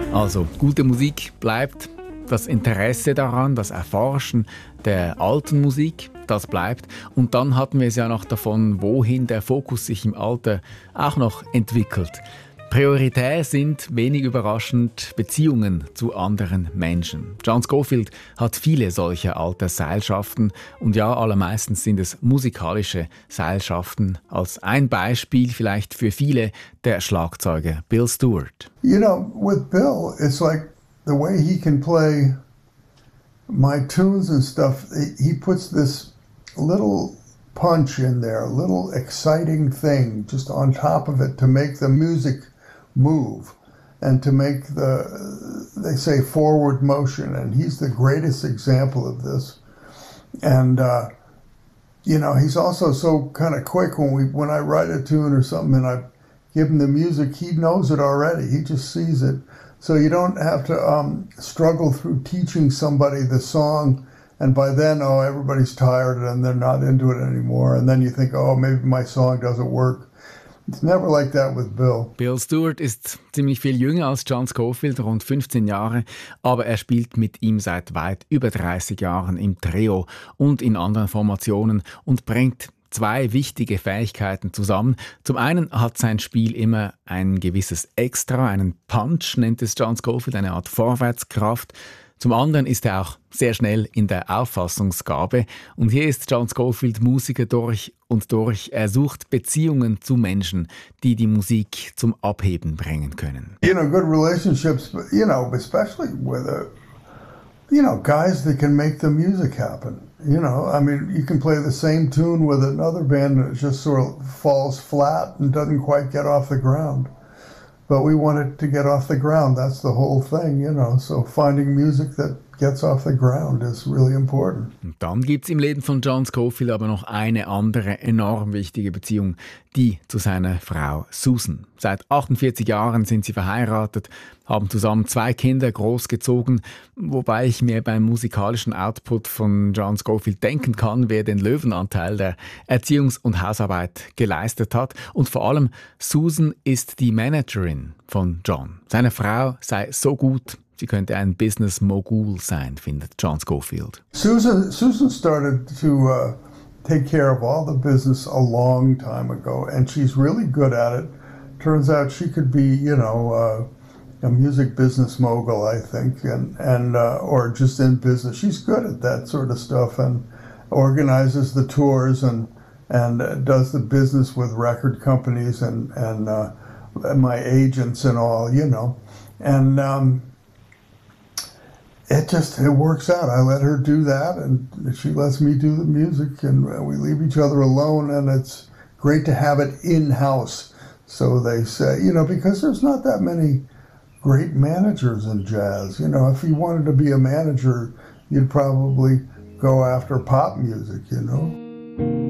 Also gute Musik bleibt, das Interesse daran, das Erforschen der alten Musik, das bleibt. Und dann hatten wir es ja noch davon, wohin der Fokus sich im Alter auch noch entwickelt. Prioritär sind, wenig überraschend, Beziehungen zu anderen Menschen. John Scofield hat viele solcher alter Seilschaften und ja, allermeistens sind es musikalische Seilschaften. Als ein Beispiel vielleicht für viele der Schlagzeuger Bill Stewart. You know, with Bill, it's like the way he can play my tunes and stuff, he puts this little punch in there, a little exciting thing just on top of it to make the music move and to make they say forward motion, and he's the greatest example of this. And you know, he's also so kind of quick when I write a tune or something and I give him the music, he knows it already. He just sees it. So you don't have to struggle through teaching somebody the song, and by then, everybody's tired and they're not into it anymore. And then you think, maybe my song doesn't work. It's never like that with Bill. Bill Stewart ist ziemlich viel jünger als John Scofield, rund 15 Jahre, aber er spielt mit ihm seit weit über 30 Jahren im Trio und in anderen Formationen und bringt zwei wichtige Fähigkeiten zusammen. Zum einen hat sein Spiel immer ein gewisses Extra, einen Punch nennt es John Scofield, eine Art Vorwärtskraft. Zum anderen ist er auch sehr schnell in der Auffassungsgabe. Und hier ist John Scofield Musiker durch und durch. Er sucht Beziehungen zu Menschen, die die Musik zum Abheben bringen können. You know, good relationships, you know, especially with guys that can make the music happen. You know, I mean, you can play the same tune with another band and it just sort of falls flat and doesn't quite get off the ground. But we want it to get off the ground. That's the whole thing, you know. So finding music that gets off the ground is really important. Und dann gibt es im Leben von John Scofield aber noch eine andere enorm wichtige Beziehung, die zu seiner Frau Susan. Seit 48 Jahren sind sie verheiratet, haben zusammen 2 Kinder großgezogen, wobei ich mir beim musikalischen Output von John Scofield denken kann, wer den Löwenanteil der Erziehungs- und Hausarbeit geleistet hat. Und vor allem Susan ist die Managerin von John. Seine Frau sei so gut, sie könnte ein Business-Mogul sein, findet John Scofield. Susan started to take care of all the business a long time ago, and she's really good at it. Turns out she could be, you know, a music business mogul, I think, and or just in business. She's good at that sort of stuff and organizes the tours and does the business with record companies and my agents and all, you know, and it works out. I let her do that, and she lets me do the music, and we leave each other alone, and it's great to have it in-house. So they say, you know, because there's not that many great managers in jazz. You know, if you wanted to be a manager, you'd probably go after pop music, you know.